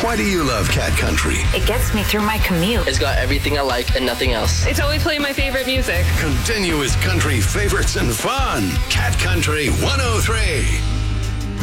Why do you love Cat Country? It gets me through my commute. It's got everything I like and nothing else. They totally play my favorite music. Continuous country favorites and fun. Cat Country 103.